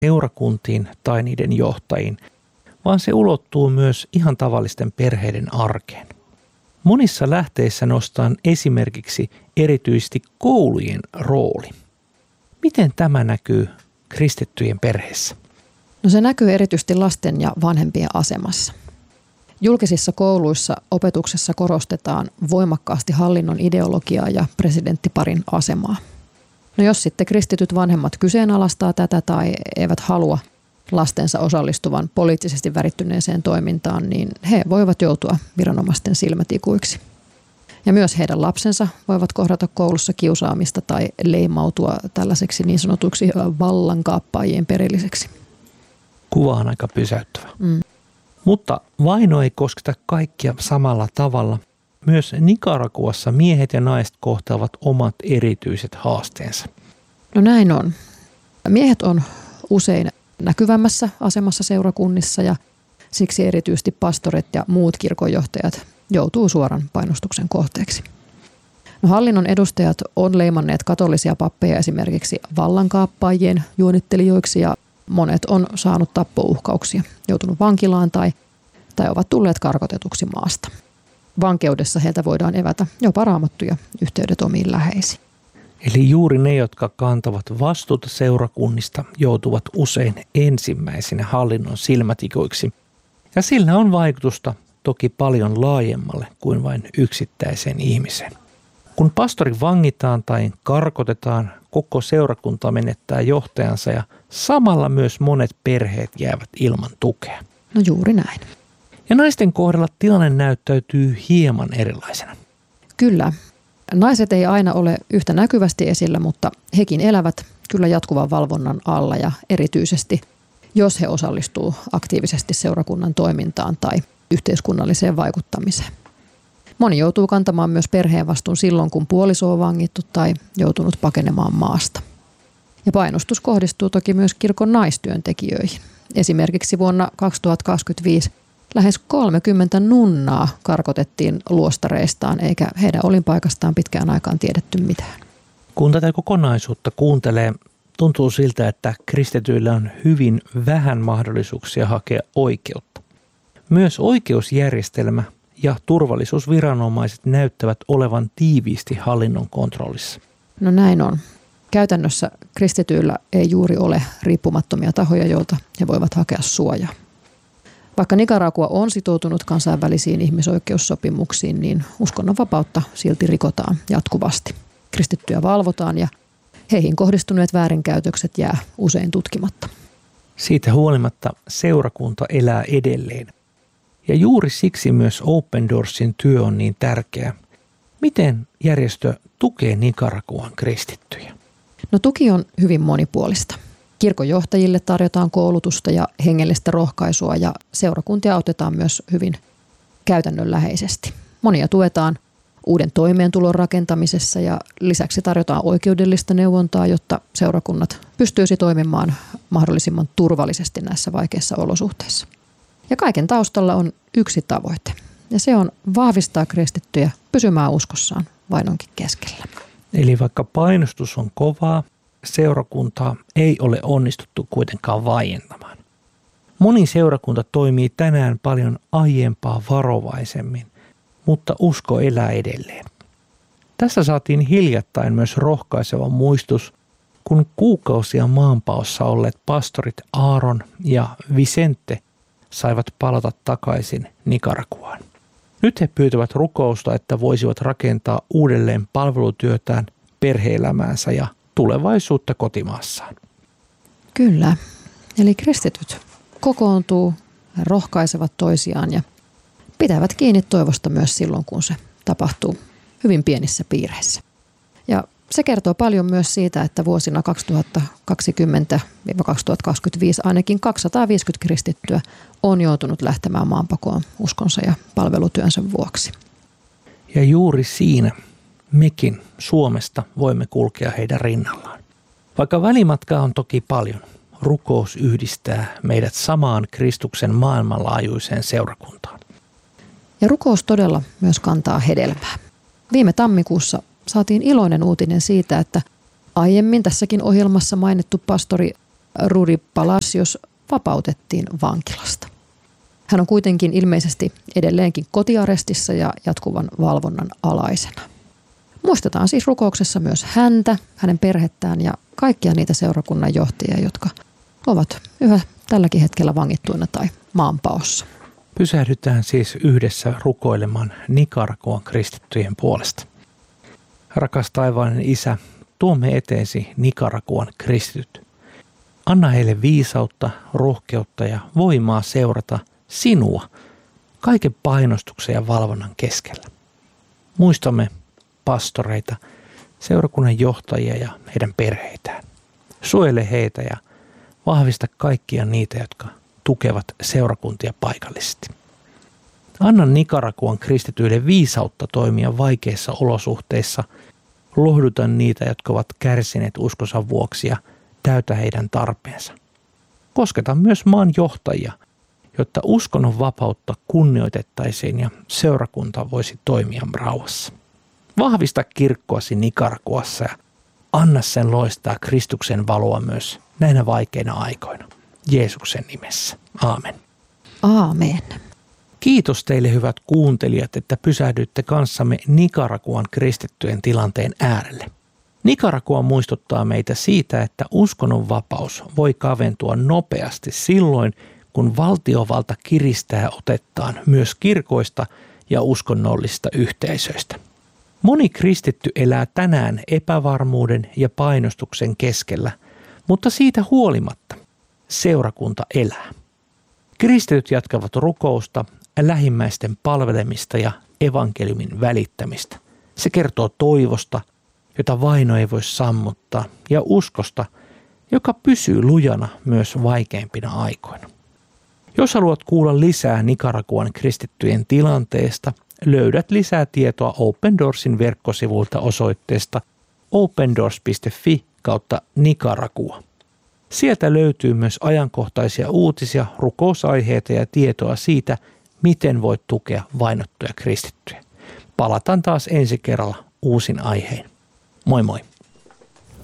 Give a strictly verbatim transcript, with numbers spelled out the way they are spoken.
seurakuntiin tai niiden johtajiin, vaan se ulottuu myös ihan tavallisten perheiden arkeen. Monissa lähteissä nostaan esimerkiksi erityisesti koulujen rooli. Miten tämä näkyy kristittyjen perheessä? No se näkyy erityisesti lasten ja vanhempien asemassa. Julkisissa kouluissa opetuksessa korostetaan voimakkaasti hallinnon ideologiaa ja presidenttiparin asemaa. No jos sitten kristityt vanhemmat kyseenalaistaa tätä tai eivät halua lastensa osallistuvan poliittisesti värittyneeseen toimintaan, niin he voivat joutua viranomaisten silmätikuiksi. Ja myös heidän lapsensa voivat kohdata koulussa kiusaamista tai leimautua tällaiseksi niin sanotuksi vallankaappaajien perilliseksi. Kuva on aika pysäyttävä. Mm. Mutta vaino ei kosketa kaikkia samalla tavalla. Myös Nicaraguassa miehet ja naiset kohtaavat omat erityiset haasteensa. No näin on. Miehet on usein näkyvämmässä asemassa seurakunnissa ja siksi erityisesti pastorit ja muut kirkonjohtajat joutuu suoran painostuksen kohteeksi. No, hallinnon edustajat on leimanneet katolisia pappeja esimerkiksi vallankaappaajien juonittelijoiksi ja monet on saanut tappouhkauksia, joutunut vankilaan tai, tai ovat tulleet karkotetuksi maasta. Vankeudessa heiltä voidaan evätä jopa raamattuja yhteydet omiin läheisiin. Eli juuri ne, jotka kantavat vastuuta seurakunnista, joutuvat usein ensimmäisenä hallinnon silmätikoiksi. Ja sillä on vaikutusta toki paljon laajemmalle kuin vain yksittäiseen ihmiseen. Kun pastori vangitaan tai karkotetaan, koko seurakunta menettää johtajansa ja samalla myös monet perheet jäävät ilman tukea. No juuri näin. Ja naisten kohdalla tilanne näyttäytyy hieman erilaisena. Kyllä. Naiset ei aina ole yhtä näkyvästi esillä, mutta hekin elävät kyllä jatkuvan valvonnan alla ja erityisesti, jos he osallistuu aktiivisesti seurakunnan toimintaan tai yhteiskunnalliseen vaikuttamiseen. Moni joutuu kantamaan myös perheen vastuun silloin, kun puoliso on vangittu tai joutunut pakenemaan maasta. Ja painostus kohdistuu toki myös kirkon naistyöntekijöihin. Esimerkiksi vuonna kaksituhattakaksikymmentäviisi lähes kolmekymmentä nunnaa karkotettiin luostareistaan, eikä heidän olinpaikastaan pitkään aikaan tiedetty mitään. Kun tätä kokonaisuutta kuuntelee, tuntuu siltä, että kristityillä on hyvin vähän mahdollisuuksia hakea oikeutta. Myös oikeusjärjestelmä ja turvallisuusviranomaiset näyttävät olevan tiiviisti hallinnon kontrollissa. No näin on. Käytännössä kristityillä ei juuri ole riippumattomia tahoja, joilta he voivat hakea suojaa. Vaikka Nicaragua on sitoutunut kansainvälisiin ihmisoikeussopimuksiin, niin uskonnonvapautta silti rikotaan jatkuvasti. Kristittyjä valvotaan ja heihin kohdistuneet väärinkäytökset jää usein tutkimatta. Siitä huolimatta seurakunta elää edelleen. Ja juuri siksi myös Open Doorsin työ on niin tärkeä. Miten järjestö tukee Nicaraguan kristittyjä? No tuki on hyvin monipuolista. Kirkonjohtajille tarjotaan koulutusta ja hengellistä rohkaisua ja seurakuntia autetaan myös hyvin käytännönläheisesti. Monia tuetaan uuden toimeentulon rakentamisessa ja lisäksi tarjotaan oikeudellista neuvontaa, jotta seurakunnat pystyisi toimimaan mahdollisimman turvallisesti näissä vaikeissa olosuhteissa. Ja kaiken taustalla on yksi tavoite ja se on vahvistaa kristittyjä pysymään uskossaan vainonkin keskellä. Eli vaikka painostus on kovaa, seurakuntaa ei ole onnistuttu kuitenkaan vaientamaan. Moni seurakunta toimii tänään paljon aiempaa varovaisemmin, mutta usko elää edelleen. Tässä saatiin hiljattain myös rohkaiseva muistus, kun kuukausia maanpaossa olleet pastorit Aaron ja Vicente saivat palata takaisin Nicaraguaan. Nyt he pyytävät rukousta, että voisivat rakentaa uudelleen palvelutyötään, perhe-elämäänsä ja tulevaisuutta kotimaassaan. Kyllä. Eli kristityt kokoontuu, rohkaisevat toisiaan ja pitävät kiinni toivosta myös silloin, kun se tapahtuu hyvin pienissä piireissä. Ja se kertoo paljon myös siitä, että vuosina kaksituhattakaksikymmentä kaksituhattakaksikymmentäviisi ainakin kaksisataaviisikymmentä kristittyä on joutunut lähtemään maanpakoon uskonsa ja palvelutyönsä vuoksi. Ja juuri siinä mekin Suomesta voimme kulkea heidän rinnallaan. Vaikka välimatkaa on toki paljon, rukous yhdistää meidät samaan Kristuksen maailmanlaajuiseen seurakuntaan. Ja rukous todella myös kantaa hedelmää. Viime tammikuussa saatiin iloinen uutinen siitä, että aiemmin tässäkin ohjelmassa mainittu pastori Rudy Palacios vapautettiin vankilasta. Hän on kuitenkin ilmeisesti edelleenkin kotiarestissa ja jatkuvan valvonnan alaisena. Muistetaan siis rukouksessa myös häntä, hänen perhettään ja kaikkia niitä seurakunnan johtajia, jotka ovat yhä tälläkin hetkellä vangittuina tai maanpaossa. Pysähdytään siis yhdessä rukoilemaan Nicaraguan kristittyjen puolesta. Rakas taivaallinen Isä, tuomme eteesi Nicaraguan kristityt. Anna heille viisautta, rohkeutta ja voimaa seurata sinua kaiken painostuksen ja valvonnan keskellä. Muistamme pastoreita, seurakunnan johtajia ja heidän perheitään. Suojele heitä ja vahvista kaikkia niitä, jotka tukevat seurakuntia paikallisesti. Anna Nicaraguan kristityille viisautta toimia vaikeissa olosuhteissa. Lohduta niitä, jotka ovat kärsineet uskonsa vuoksi ja täytä heidän tarpeensa. Kosketa myös maan johtajia, jotta uskonnon vapautta kunnioitettaisiin ja seurakunta voisi toimia rauhassa. Vahvista kirkkoasi Nicaraguassa ja anna sen loistaa Kristuksen valoa myös näinä vaikeina aikoina. Jeesuksen nimessä. Aamen. Aamen. Kiitos teille hyvät kuuntelijat, että pysähdyitte kanssamme Nicaraguan kristittyjen tilanteen äärelle. Nicaragua muistuttaa meitä siitä, että uskonnon vapaus voi kaventua nopeasti silloin, kun valtiovalta kiristää otettaan myös kirkoista ja uskonnollisista yhteisöistä. Moni kristitty elää tänään epävarmuuden ja painostuksen keskellä, mutta siitä huolimatta seurakunta elää. Kristityt jatkavat rukousta, lähimmäisten palvelemista ja evankeliumin välittämistä. Se kertoo toivosta, jota vaino ei voi sammuttaa, ja uskosta, joka pysyy lujana myös vaikeimpina aikoina. Jos haluat kuulla lisää Nicaraguan kristittyjen tilanteesta, löydät lisää tietoa Open Doorsin verkkosivuilta osoitteesta opendoors piste fi kautta Nicaragua. Sieltä löytyy myös ajankohtaisia uutisia, rukousaiheita ja tietoa siitä, miten voit tukea vainottuja kristittyjä. Palataan taas ensi kerralla uusin aihein. Moi moi!